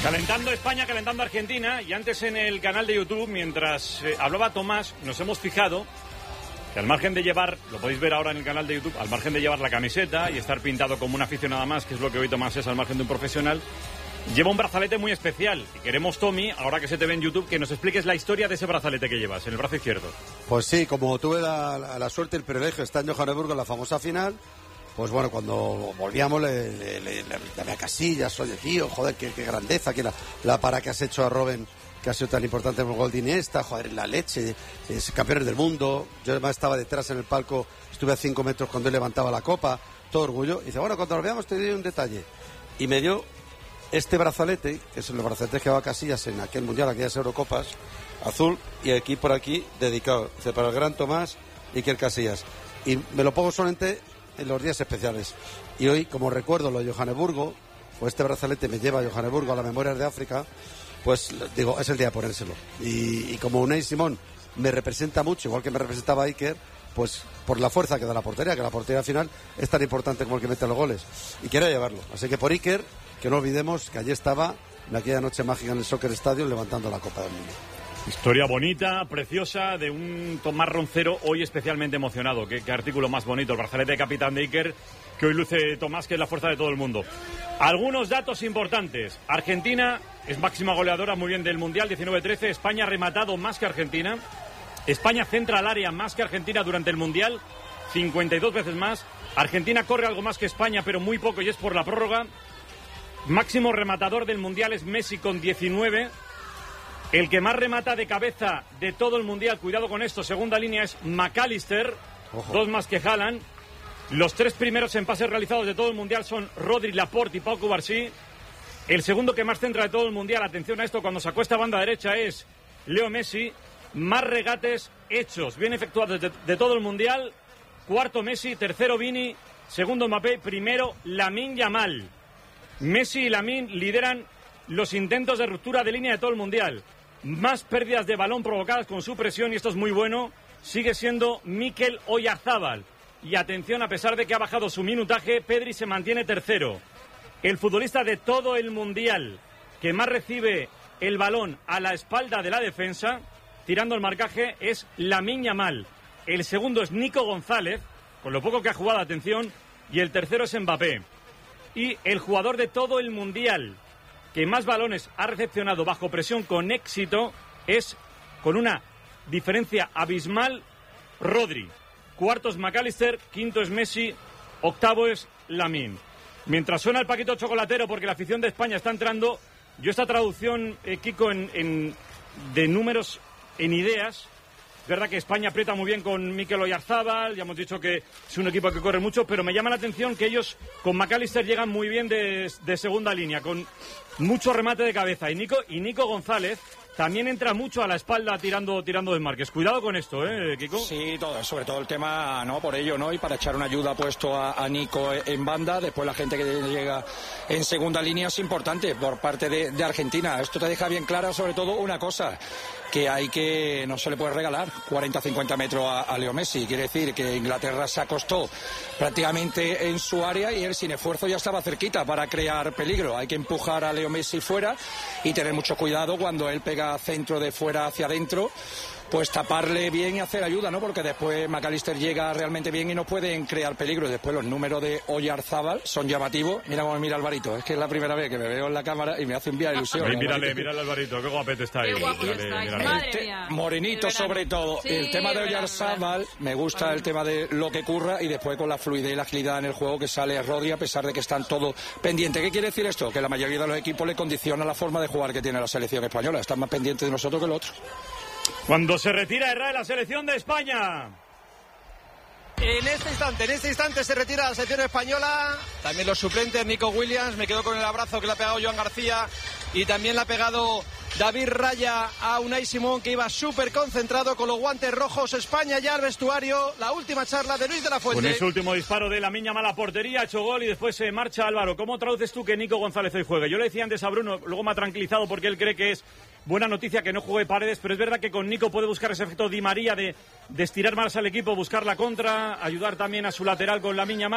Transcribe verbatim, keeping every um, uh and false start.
Calentando España, calentando Argentina, y antes en el canal de YouTube, mientras eh, hablaba Tomás, nos hemos fijado que al margen de llevar, lo podéis ver ahora en el canal de YouTube, al margen de llevar la camiseta y estar pintado como un aficionado más, que es lo que hoy Tomás es al margen de un profesional, lleva un brazalete muy especial. Y queremos, Tommy, ahora que se te ve en YouTube, que nos expliques la historia de ese brazalete que llevas en el brazo izquierdo. Pues sí, como tuve la, la, la suerte y el privilegio de estar en Johannesburgo en la famosa final, pues bueno, cuando volvíamos le, le, le, le llamé a Casillas, oye tío, joder, qué, qué grandeza, que la, la para que has hecho a Robben, que ha sido tan importante en el gol de Iniesta, joder, la leche, es campeones del mundo. Yo además estaba detrás en el palco, estuve a cinco metros cuando él levantaba la copa, todo orgullo. Y dice, bueno, cuando lo veamos te diré un detalle. Y me dio este brazalete, que es el brazalete que llevaba Casillas en aquel mundial, aquellas Eurocopas, azul, y aquí por aquí dedicado, dice, para el gran Tomás Iker Casillas. Y me lo pongo solamente en los días especiales. Y hoy, como recuerdo lo de Johannesburgo, pues este brazalete me lleva a Johannesburgo, a la memoria de África, pues digo, es el día de ponérselo. Y, y como Unai Simón me representa mucho, igual que me representaba Iker, pues por la fuerza que da la portería, que la portería final es tan importante como el que mete los goles. Y quiero llevarlo. Así que por Iker, que no olvidemos que allí estaba en aquella noche mágica en el Soccer Stadium levantando la Copa del Mundo. Historia bonita, preciosa, de un Tomás Roncero hoy especialmente emocionado. Qué, qué artículo más bonito, el brazalete de capitán de Iker, que hoy luce Tomás, que es la fuerza de todo el mundo. Algunos datos importantes. Argentina es máxima goleadora, muy bien, del Mundial, diecinueve trece. España ha rematado más que Argentina. España centra al área más que Argentina durante el Mundial, cincuenta y dos veces más. Argentina corre algo más que España, pero muy poco, y es por la prórroga. Máximo rematador del Mundial es Messi con diecinueve. El que más remata de cabeza de todo el Mundial, cuidado con esto, segunda línea, es McAllister, Ojo. dos más que Haaland. Los tres primeros en pases realizados de todo el Mundial son Rodri, Laporte y Pau Cubarsí. El segundo que más centra de todo el Mundial, atención a esto, cuando sacó esta banda derecha, es Leo Messi. Más regates hechos, bien efectuados de, de todo el Mundial. Cuarto Messi, tercero Vini, segundo Mbappé, primero Lamine Yamal. Messi y Lamine lideran los intentos de ruptura de línea de todo el Mundial. Más pérdidas de balón provocadas con su presión, y esto es muy bueno, sigue siendo Mikel Oyarzabal. Y atención, a pesar de que ha bajado su minutaje, Pedri se mantiene tercero. El futbolista de todo el Mundial que más recibe el balón a la espalda de la defensa, tirando el marcaje, es Lamine Yamal. El segundo es Nico González, con lo poco que ha jugado, atención, y el tercero es Mbappé. Y el jugador de todo el Mundial que más balones ha recepcionado bajo presión con éxito es, con una diferencia abismal, Rodri. Cuarto es McAllister, quinto es Messi, octavo es Lamine. Mientras suena el paquito chocolatero, porque la afición de España está entrando, yo esta traducción, eh, Kiko, en, en, de números en ideas, es verdad que España aprieta muy bien con Mikel Oyarzabal, ya hemos dicho que es un equipo que corre mucho, pero me llama la atención que ellos con McAllister llegan muy bien de, de segunda línea, con mucho remate de cabeza. Y Nico, y Nico González también entra mucho a la espalda tirando tirando desmarques. Cuidado con esto, ¿eh, Kiko? Sí, todo, sobre todo el tema, ¿no? Por ello, ¿no? Y para echar una ayuda puesto a, a Nico en banda. Después la gente que llega en segunda línea es importante por parte de, de Argentina. Esto te deja bien clara, sobre todo, una cosa, que hay que, no se le puede regalar cuarenta a cincuenta metros a, a Leo Messi. Quiere decir que Inglaterra se acostó prácticamente en su área y él sin esfuerzo ya estaba cerquita para crear peligro. Hay que empujar a Leo Messi fuera y tener mucho cuidado cuando él pega centro de fuera hacia adentro, pues taparle bien y hacer ayuda, ¿no? Porque después McAllister llega realmente bien y no pueden crear peligro. Después los números de Oyarzabal son llamativos. Mira cómo mira Alvarito, es que es la primera vez que me veo en la cámara y me hace enviar ilusión. Ay, mírale, mírale Alvarito, qué guapete está ahí. Qué guapo Mírale, está, mírale. madre mía. Morenito sobre todo. Sí, el tema de verano, Oyarzabal, verano. me gusta Ay. el tema de lo que curra y después con la fluidez y la agilidad en el juego que sale a Rodri, a pesar de que están todos pendientes. ¿Qué quiere decir esto? Que la mayoría de los equipos le condiciona la forma de jugar que tiene la selección española. Están más pendientes de nosotros que el otro. Cuando se retira Herrera de la selección de España. En este instante, en este instante se retira la selección española. También los suplentes, Nico Williams, me quedo con el abrazo que le ha pegado Joan García. Y también le ha pegado David Raya a Unai Simón, que iba súper concentrado con los guantes rojos. España ya al vestuario. La última charla de Luis de la Fuente. Con ese último disparo de Lamine Yamal a portería, ha hecho gol y después se marcha Álvaro. ¿Cómo traduces tú que Nico González hoy juegue? Yo le decía antes a Bruno, luego me ha tranquilizado porque él cree que es buena noticia que no juegue Paredes, pero es verdad que con Nico puede buscar ese efecto Di María de, de estirar más al equipo, buscar la contra, ayudar también a su lateral con Lamine Yamal.